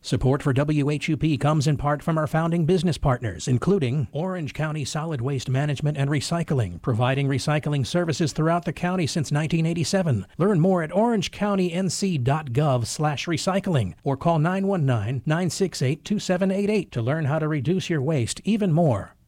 Support for WHUP comes in part from our founding business partners, including Orange County Solid Waste Management and Recycling, providing recycling services throughout the county since 1987. Learn more at orangecountync.gov/recycling or call 919-968-2788 to learn how to reduce your waste even more.